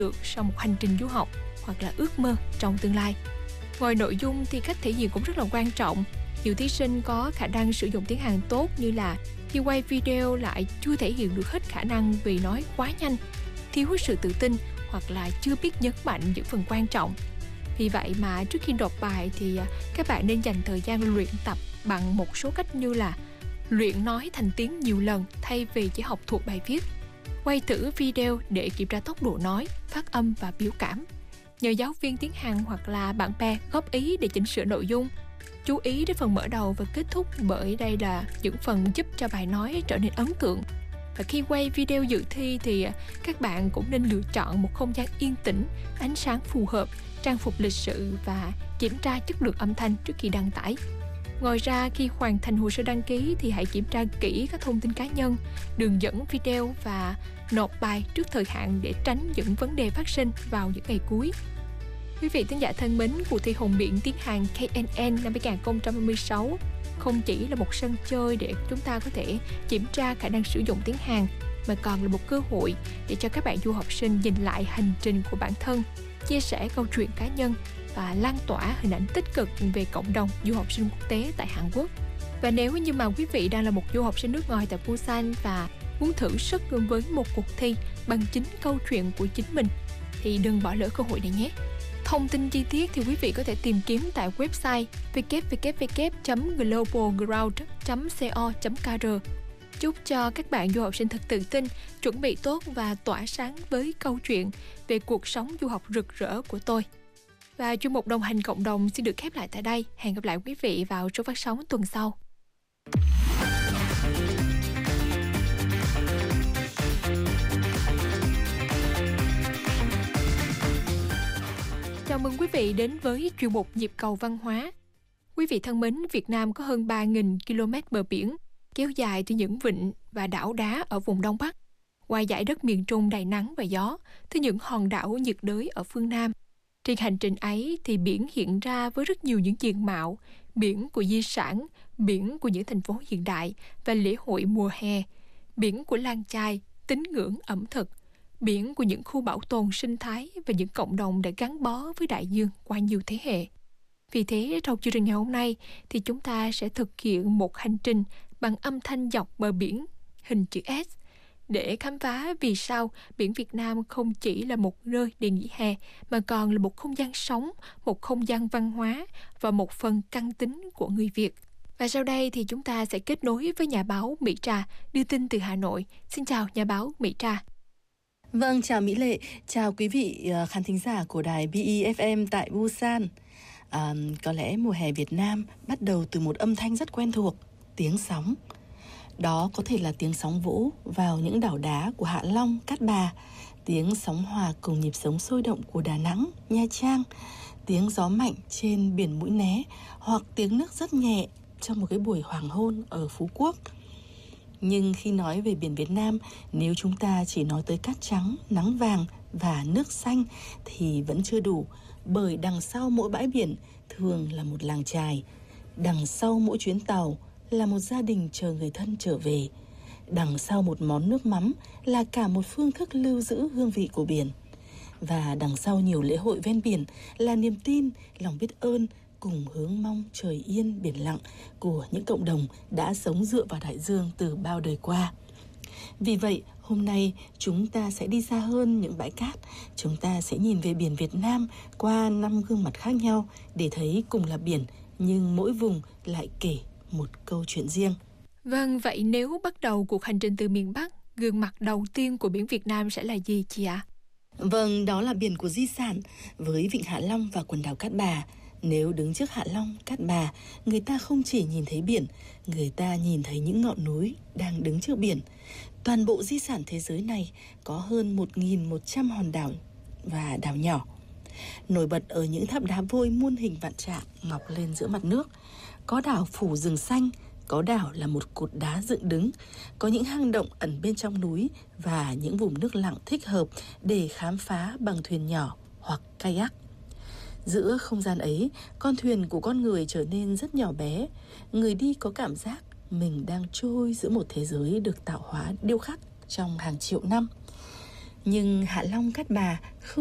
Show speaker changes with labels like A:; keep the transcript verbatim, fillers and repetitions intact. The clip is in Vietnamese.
A: được sau một hành trình du học hoặc là ước mơ trong tương lai. Ngoài nội dung thì cách thể hiện cũng rất là quan trọng. Nhiều thí sinh có khả năng sử dụng tiếng Hàn tốt, như là khi quay video lại chưa thể hiện được hết khả năng vì nói quá nhanh, thiếu sự tự tin hoặc là chưa biết nhấn mạnh những phần quan trọng. Vì vậy mà trước khi nộp bài thì các bạn nên dành thời gian luyện tập bằng một số cách, như là luyện nói thành tiếng nhiều lần thay vì chỉ học thuộc bài viết, quay thử video để kiểm tra tốc độ nói, phát âm và biểu cảm, nhờ giáo viên tiếng Hàn hoặc là bạn bè góp ý để chỉnh sửa nội dung. Chú ý đến phần mở đầu và kết thúc, bởi đây là những phần giúp cho bài nói trở nên ấn tượng. Và khi quay video dự thi thì các bạn cũng nên lựa chọn một không gian yên tĩnh, ánh sáng phù hợp, trang phục lịch sự và kiểm tra chất lượng âm thanh trước khi đăng tải. Ngoài ra, khi hoàn thành hồ sơ đăng ký thì hãy kiểm tra kỹ các thông tin cá nhân, đường dẫn video và nộp bài trước thời hạn để tránh những vấn đề phát sinh vào những ngày cuối. Quý vị thính giả thân mến, cuộc thi Hùng biện tiếng Hàn K N N năm hai không hai sáu không chỉ là một sân chơi để chúng ta có thể kiểm tra khả năng sử dụng tiếng Hàn, mà còn là một cơ hội để cho các bạn du học sinh nhìn lại hành trình của bản thân, chia sẻ câu chuyện cá nhân và lan tỏa hình ảnh tích cực về cộng đồng du học sinh quốc tế tại Hàn Quốc. Và nếu như mà quý vị đang là một du học sinh nước ngoài tại Busan và muốn thử sức với một cuộc thi bằng chính câu chuyện của chính mình thì đừng bỏ lỡ cơ hội này nhé. Thông tin chi tiết thì quý vị có thể tìm kiếm tại website w w w chấm global ground chấm co chấm k r. Chúc cho các bạn du học sinh thật tự tin, chuẩn bị tốt và tỏa sáng với câu chuyện về cuộc sống du học rực rỡ của tôi. Và chuyên mục Đồng hành cộng đồng xin được khép lại tại đây. Hẹn gặp lại quý vị vào số phát sóng tuần sau. Chào mừng quý vị đến với chuyên mục Nhịp cầu văn hóa. Quý vị thân mến, Việt Nam có hơn ba nghìn ki lô mét bờ biển, kéo dài từ những vịnh và đảo đá ở vùng Đông Bắc, qua dải đất miền Trung đầy nắng và gió, tới những hòn đảo nhiệt đới ở phương Nam. Trên hành trình ấy thì biển hiện ra với rất nhiều những diện mạo: biển của di sản, biển của những thành phố hiện đại và lễ hội mùa hè, biển của làng chài, tín ngưỡng ẩm thực, biển của những khu bảo tồn sinh thái và những cộng đồng đã gắn bó với đại dương qua nhiều thế hệ. Vì thế, trong chương trình ngày hôm nay thì chúng ta sẽ thực hiện một hành trình bằng âm thanh dọc bờ biển hình chữ S để khám phá vì sao biển Việt Nam không chỉ là một nơi để nghỉ hè mà còn là một không gian sống, một không gian văn hóa và một phần căn tính của người Việt. Và sau đây thì chúng ta sẽ kết nối với nhà báo Mỹ Trà đưa tin từ Hà Nội. Xin chào nhà báo Mỹ Trà.
B: Vâng, chào Mỹ Lệ, chào quý vị khán thính giả của đài bê e ép em tại Busan. À, có lẽ mùa hè Việt Nam bắt đầu từ một âm thanh rất quen thuộc, tiếng sóng. Đó có thể là tiếng sóng vỗ vào những đảo đá của Hạ Long, Cát Bà, tiếng sóng hòa cùng nhịp sống sôi động của Đà Nẵng, Nha Trang, tiếng gió mạnh trên biển Mũi Né, hoặc tiếng nước rất nhẹ trong một cái buổi hoàng hôn ở Phú Quốc. Nhưng khi nói về biển Việt Nam, nếu chúng ta chỉ nói tới cát trắng, nắng vàng và nước xanh thì vẫn chưa đủ, bởi đằng sau mỗi bãi biển thường là một làng chài, đằng sau mỗi chuyến tàu là một gia đình chờ người thân trở về, đằng sau một món nước mắm là cả một phương thức lưu giữ hương vị của biển, và đằng sau nhiều lễ hội ven biển là niềm tin, lòng biết ơn cùng hướng mong trời yên biển lặng của những cộng đồng đã sống dựa vào đại dương từ bao đời qua. Vì vậy, hôm nay chúng ta sẽ đi xa hơn những bãi cát. Chúng ta sẽ nhìn về biển Việt Nam qua năm gương mặt khác nhau để thấy cùng là biển, nhưng mỗi vùng lại kể một câu chuyện riêng.
A: Vâng, vậy nếu bắt đầu cuộc hành trình từ miền Bắc, gương mặt đầu tiên của biển Việt Nam sẽ là gì chị ạ?
B: Vâng, đó là biển của di sản với vịnh Hạ Long và quần đảo Cát Bà. Nếu đứng trước Hạ Long, Cát Bà, người ta không chỉ nhìn thấy biển, người ta nhìn thấy những ngọn núi đang đứng trước biển. Toàn bộ di sản thế giới này có hơn một nghìn một trăm hòn đảo và đảo nhỏ. Nổi bật ở những tháp đá vôi muôn hình vạn trạng mọc lên giữa mặt nước. Có đảo phủ rừng xanh, có đảo là một cột đá dựng đứng, có những hang động ẩn bên trong núi và những vùng nước lặng thích hợp để khám phá bằng thuyền nhỏ hoặc kayak. Giữa không gian ấy, con thuyền của con người trở nên rất nhỏ bé. Người đi có cảm giác mình đang trôi giữa một thế giới được tạo hóa điêu khắc trong hàng triệu năm. Nhưng Hạ Long Cát Bà không